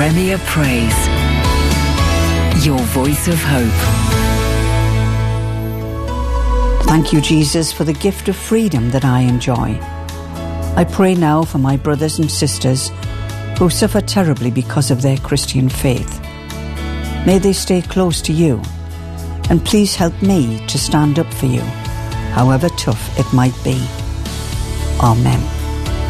Premier Praise. Your voice of hope. Thank you, Jesus, for the gift of freedom that I enjoy. I pray now for my brothers and sisters who suffer terribly because of their Christian faith. May they stay close to you, and please help me to stand up for you, however tough it might be. Amen.